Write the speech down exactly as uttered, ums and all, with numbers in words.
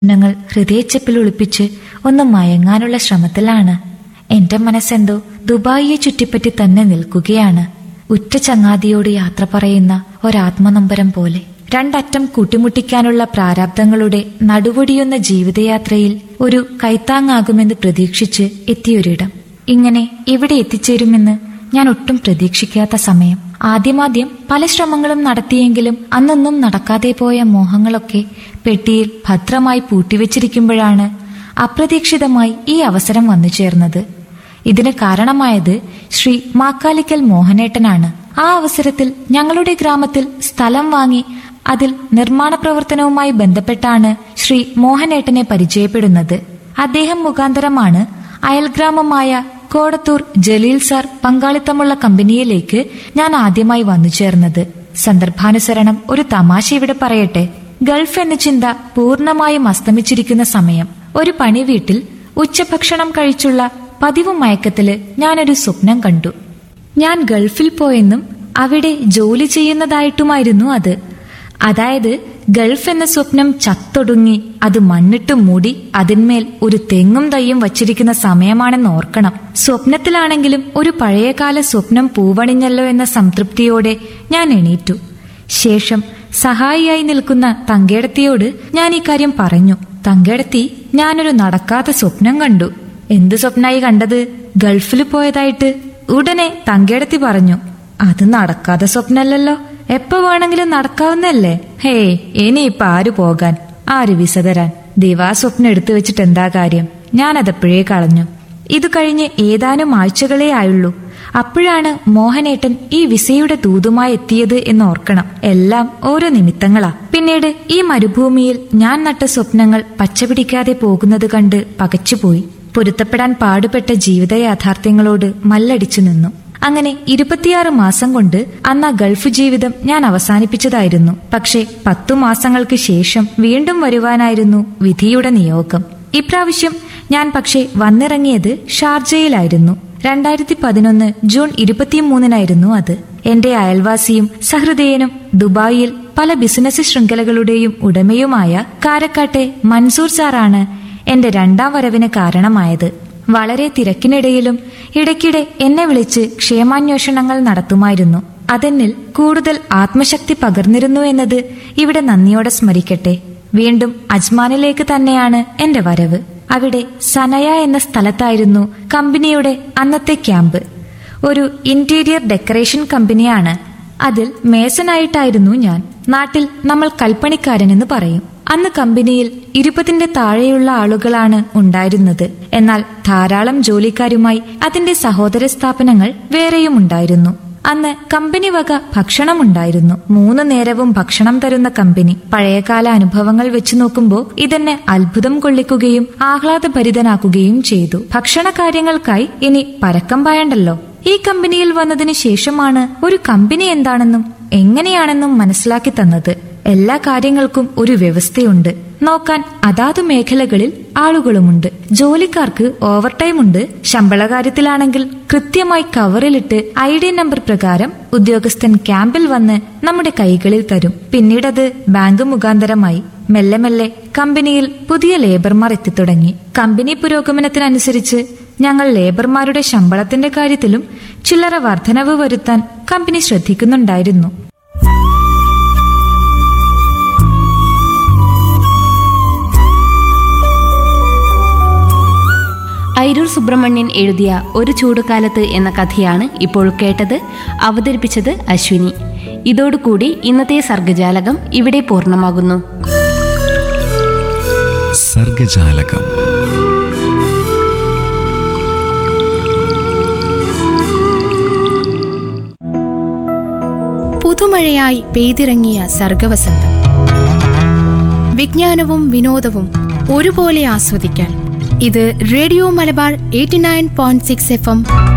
ഞങ്ങൾ ഹൃദയച്ചെപ്പിൽ ഒളിപ്പിച്ച് ഒന്ന് മയങ്ങാനുള്ള ശ്രമത്തിലാണ്. എന്റെ മനസ്സെന്തോ ദുബായിയെ ചുറ്റിപ്പറ്റി തന്നെ നിൽക്കുകയാണ്. ഉറ്റ ചങ്ങാതിയോട് യാത്ര പറയുന്ന ഒരാത്മനൊമ്പരം പോലെ. രണ്ടറ്റം കൂട്ടിമുട്ടിക്കാനുള്ള പ്രാരാബ്ദങ്ങളുടെ നടുവൊടിയുന്ന ജീവിതയാത്രയിൽ ഒരു കൈത്താങ്ങാകുമെന്ന് പ്രതീക്ഷിച്ച് എത്തിയൊരിടം. ഇങ്ങനെ ഇവിടെ എത്തിച്ചേരുമെന്ന് ഞാൻ ഒട്ടും പ്രതീക്ഷിക്കാത്ത സമയം. ആദ്യമാദ്യം പല ശ്രമങ്ങളും നടത്തിയെങ്കിലും അന്നൊന്നും നടക്കാതെ പോയ മോഹങ്ങളൊക്കെ പെട്ടിയിൽ ഭദ്രമായി പൂട്ടിവെച്ചിരിക്കുമ്പോഴാണ് അപ്രതീക്ഷിതമായി ഈ അവസരം വന്നു ചേർന്നത്. ഇതിന് കാരണമായത് ശ്രീ മാക്കാലിക്കൽ മോഹനേട്ടനാണ്. ആ അവസരത്തിൽ ഞങ്ങളുടെ ഗ്രാമത്തിൽ സ്ഥലം വാങ്ങി അതിൽ നിർമ്മാണ പ്രവർത്തനവുമായി ബന്ധപ്പെട്ടാണ് ശ്രീ മോഹനേട്ടനെ പരിചയപ്പെടുന്നത്. അദ്ദേഹം മുഖാന്തരമാണ് അയൽഗ്രാമമായ കോടത്തൂർ ജലീൽ സാർ പങ്കാളിത്തമുള്ള കമ്പനിയിലേക്ക് ഞാൻ ആദ്യമായി വന്നു ചേർന്നത്. സന്ദർഭാനുസരണം ഒരു തമാശ ഇവിടെ പറയട്ടെ. ഗൾഫ് എന്ന ചിന്ത പൂർണ്ണമായും അസ്തമിച്ചിരിക്കുന്ന സമയം. ഒരു പണി വീട്ടിൽ ഉച്ചഭക്ഷണം കഴിച്ചുള്ള പതിവ് മയക്കത്തില് ഞാനൊരു സ്വപ്നം കണ്ടു. ഞാൻ ഗൾഫിൽ പോയെന്നും അവിടെ ജോലി ചെയ്യുന്നതായിട്ടുമായിരുന്നു അത്. അതായത് ഗൾഫ് എന്ന സ്വപ്നം ചത്തൊടുങ്ങി അത് മണ്ണിട്ട് മൂടി അതിന്മേൽ ഒരു തെങ്ങും തയ്യും വച്ചിരിക്കുന്ന സമയമാണെന്ന് ഓർക്കണം. സ്വപ്നത്തിലാണെങ്കിലും ഒരു പഴയകാല സ്വപ്നം പൂവണിഞ്ഞല്ലോ എന്ന സംതൃപ്തിയോടെ ഞാൻ എണീറ്റു. ശേഷം സഹായിയായി നിൽക്കുന്ന തങ്കേടത്തിയോട് ഞാൻ ഈ കാര്യം പറഞ്ഞു. തങ്കേടത്തി, ഞാനൊരു നടക്കാത്ത സ്വപ്നം കണ്ടു. എന്ത് സ്വപ്നായി കണ്ടത്? ഗൾഫിൽ പോയതായിട്ട്. ഉടനെ തങ്കേടത്തി പറഞ്ഞു, അത് നടക്കാത്ത സ്വപ്നല്ലല്ലോ, എപ്പോ വേണമെങ്കിലും നടക്കാവുന്നല്ലേ. ഹേ, ഇനിയിപ്പൊ ആര് പോകാൻ, ആര് വിസ തരാൻ? ദിവാ സ്വപ്നം എടുത്തു വെച്ചിട്ട് എന്താ കാര്യം? ഞാനതെപ്പോഴേ കളഞ്ഞു. ഇത് കഴിഞ്ഞ് ഏതാനും ആഴ്ചകളേ ആയുള്ളൂ. അപ്പോഴാണ് മോഹനേട്ടൻ ഈ വിസയുടെ ദൂതുമായി എത്തിയത് എന്ന് ഓർക്കണം. എല്ലാം ഓരോ നിമിത്തങ്ങളാ. പിന്നീട് ഈ മരുഭൂമിയിൽ ഞാൻ നട്ട സ്വപ്നങ്ങൾ പച്ചപിടിക്കാതെ പോകുന്നത് കണ്ട് പകച്ചുപോയി. പൊരുത്തപ്പെടാൻ പാടുപെട്ട ജീവിത യാഥാർത്ഥ്യങ്ങളോട് മല്ലടിച്ചു നിന്നു. അങ്ങനെ ഇരുപത്തിയാറ് മാസം കൊണ്ട് അന്ന് ആ ഗൾഫ് ജീവിതം ഞാൻ അവസാനിപ്പിച്ചതായിരുന്നു. പക്ഷെ പത്തു മാസങ്ങൾക്ക് ശേഷം വീണ്ടും വരുവാനായിരുന്നു വിധിയുടെ നിയോഗം. ഇപ്രാവശ്യം ഞാൻ പക്ഷെ വന്നിറങ്ങിയത് ഷാർജയിലായിരുന്നു. രണ്ടായിരത്തി പതിനൊന്ന് ജൂൺ ഇരുപത്തിമൂന്നിനായിരുന്നു അത്. എന്റെ അയൽവാസിയും സഹൃദയനും ദുബായിൽ പല ബിസിനസ് ശൃംഖലകളുടെയും ഉടമയുമായ കാരക്കാട്ടെ മൻസൂർ സാറാണ് എന്റെ രണ്ടാം വരവിന് കാരണമായത്. വളരെ തിരക്കിനിടയിലും ഇടയ്ക്കിടെ എന്നെ വിളിച്ച് ക്ഷേമാന്വേഷണങ്ങൾ നടത്തുമായിരുന്നു. അതെന്നിൽ കൂടുതൽ ആത്മശക്തി പകർന്നിരുന്നു എന്നത് ഇവിടെ നന്ദിയോടെ സ്മരിക്കട്ടെ. വീണ്ടും അജ്മാനിലേക്ക് തന്നെയാണ് എന്റെ വരവ്. അവിടെ സനയ എന്ന സ്ഥലത്തായിരുന്നു കമ്പനിയുടെ അന്നത്തെ ക്യാമ്പ്. ഒരു ഇന്റീരിയർ ഡെക്കറേഷൻ കമ്പനിയാണ്. അതിൽ മേസനായിട്ടായിരുന്നു ഞാൻ. നാട്ടിൽ നമ്മൾ കൽപ്പണിക്കാരനെന്ന് പറയും. അന്ന് കമ്പനിയിൽ ഇരുപതിന്റെ താഴെയുള്ള ആളുകളാണ് ഉണ്ടായിരുന്നത്. എന്നാൽ ധാരാളം ജോലിക്കാരുമായി അതിന്റെ സഹോദര സ്ഥാപനങ്ങൾ വേറെയും ഉണ്ടായിരുന്നു. അന്ന് കമ്പനി വക ഭക്ഷണമുണ്ടായിരുന്നു. മൂന്നു നേരവും ഭക്ഷണം തരുന്ന കമ്പനി. പഴയകാല അനുഭവങ്ങൾ വെച്ചു നോക്കുമ്പോൾ ഇതെന്നെ അത്ഭുതം കൊള്ളിക്കുകയും ആഹ്ലാദഭരിതനാക്കുകയും ചെയ്തു. ഭക്ഷണ കാര്യങ്ങൾക്കായി ഇനി പരക്കം പായണ്ടല്ലോ. ഈ കമ്പനിയിൽ വന്നതിന് ശേഷമാണ് ഒരു കമ്പനി എന്താണെന്നും എങ്ങനെയാണെന്നും മനസ്സിലാക്കി തന്നത്. എല്ലാ കാര്യങ്ങൾക്കും ഒരു വ്യവസ്ഥയുണ്ട്. നോക്കാൻ അതാതു മേഖലകളിൽ ആളുകളുമുണ്ട്. ജോലിക്കാർക്ക് ഓവർ ടൈം ഉണ്ട്. ശമ്പള കാര്യത്തിലാണെങ്കിൽ കൃത്യമായി കവറിലിട്ട് ഐ ഡി നമ്പർ പ്രകാരം ഉദ്യോഗസ്ഥൻ ക്യാമ്പിൽ വന്ന് നമ്മുടെ കൈകളിൽ തരും. പിന്നീടത് ബാങ്ക് മുഖാന്തരമായി. മെല്ലെ മെല്ലെ കമ്പനിയിൽ പുതിയ ലേബർമാർ എത്തിത്തുടങ്ങി. കമ്പനി പുരോഗമനത്തിനനുസരിച്ച് ഞങ്ങൾ ലേബർമാരുടെ ശമ്പളത്തിന്റെ കാര്യത്തിലും ചില്ലറ വർധനവ് വരുത്താൻ കമ്പനി ശ്രദ്ധിക്കുന്നുണ്ടായിരുന്നു. ഐരൂർ സുബ്രഹ്മണ്യൻ എഴുതിയ ഒരു ചൂടുകാലത്ത് എന്ന കഥയാണ് ഇപ്പോൾ കേട്ടത്. അവതരിപ്പിച്ചത് അശ്വിനി. ഇതോടുകൂടി ഇന്നത്തെ സർഗജാലകം ഇവിടെ പൂർണ്ണമാകുന്നു. സർഗജാലകം. പുതുമഴയായി പെയ്തിറങ്ങിയ സർഗവസന്തം. വിജ്ഞാനവും വിനോദവും ഒരുപോലെ ആസ്വദിക്കാൻ ഇത് radio Malabar eighty nine point six F M